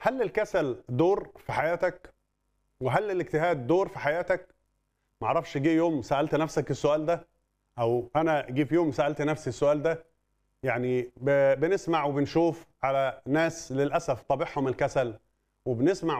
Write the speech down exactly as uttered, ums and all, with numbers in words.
هل الكسل دور في حياتك؟ وهل الاجتهاد دور في حياتك؟ معرفش جه يوم سألت نفسك السؤال ده، أو أنا جه في يوم سألت نفسي السؤال ده. يعني ب- بنسمع وبنشوف على ناس للأسف طبيعهم الكسل، وبنسمع